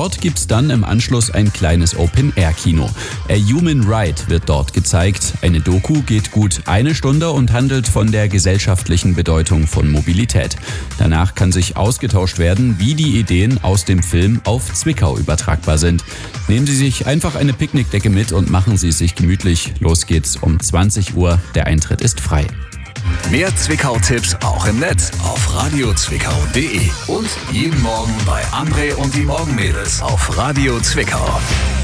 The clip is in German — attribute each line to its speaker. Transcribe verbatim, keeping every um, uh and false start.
Speaker 1: dort gibt's dann im Anschluss ein kleines Open-Air-Kino. A Human Ride wird dort gezeigt. Eine Doku geht gut eine Stunde und handelt von der gesellschaftlichen Bedeutung von Mobilität. Danach kann sich ausgetauscht werden, wie die Ideen aus dem Film auf Zwickau übertragbar sind. Nehmen Sie sich einfach eine Picknickdecke mit und machen Sie es sich gemütlich. Los geht's um zwanzig Uhr. Der Eintritt ist frei.
Speaker 2: Mehr Zwickau-Tipps auch im Netz auf radio zwickau punkt de und jeden Morgen bei André und die Morgenmädels auf Radio Zwickau.